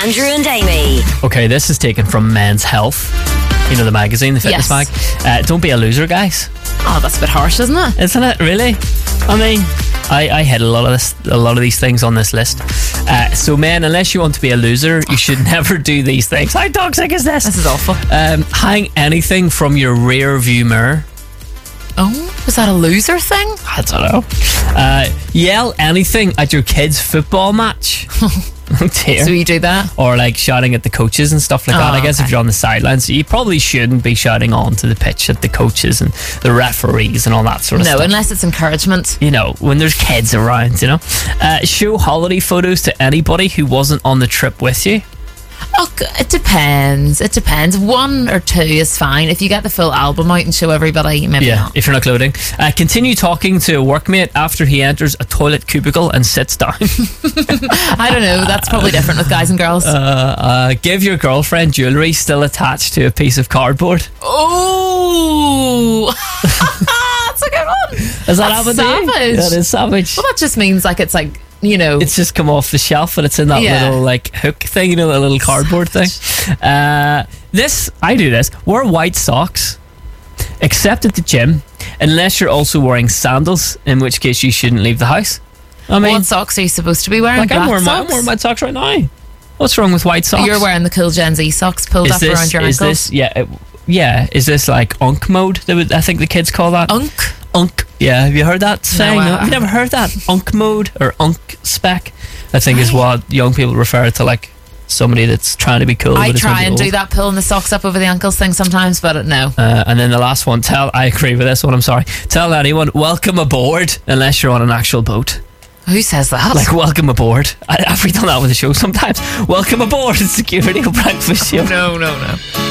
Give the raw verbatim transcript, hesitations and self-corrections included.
Andrew and Amy. Okay, this is taken from Men's Health. You know, the magazine, the fitness Yes. mag. Uh, don't be a loser, guys. Oh, that's a bit harsh, isn't it? Isn't it? Really? I mean, I, I hit a lot of this, a lot of these things on this list. Uh, so, men, unless you want to be a loser, you should never do these things. How toxic is this? This is awful. Um, hang anything from your rear view mirror. Oh, was that a loser thing? I don't know. Uh, yell anything at your kid's football match. Oh dear. So you do that? Or like shouting at the coaches and stuff like that. Oh, I guess okay. if you're on the sidelines, you probably shouldn't be shouting onto the pitch at the coaches and the referees and all that sort of No, stuff. unless it's encouragement. You know, when there's kids around, you know. Uh, show holiday photos to anybody who wasn't on the trip with you. Oh, it depends. It depends. One or two is fine. If you get the full album out and show everybody, maybe Yeah, not. if you're not gloating. Uh, continue talking to a workmate after he enters a toilet cubicle and sits down. I don't know. That's probably different with guys and girls. uh, uh, give your girlfriend jewellery still attached to a piece of cardboard. Oh, that's a good one. Is that That's happened to you? savage. That is savage. Well, that just means like it's like, you know, It's just come off the shelf and it's in that Yeah. little like hook thing, you know, that little cardboard thing. Uh, this, I do this. Wear white socks, except at the gym, unless you're also wearing sandals, in which case you shouldn't leave the house. I mean, what socks are you supposed to be wearing? like Black I'm wearing, my, I'm socks? wearing white socks right now. What's wrong with white socks? You're wearing the cool Gen Z socks pulled is up this, around your is ankles. this, yeah, it, yeah, is this like unk mode? They would, I think the kids call that. Unk? Unk. Yeah, have you heard that saying? I No, have you never heard that? Unk mode or unk spec, I think is what young people refer to, like somebody that's trying to be cool. I but is try maybe and old. do that, pulling the socks up over the ankles thing sometimes, but no. Uh, and then the last one, tell, I agree with this one, I'm sorry. Tell anyone, welcome aboard, unless you're on an actual boat. Who says that? Like, welcome aboard. I, I've done that with the show sometimes. Welcome aboard, it's Security or Breakfast Show. no, no, no.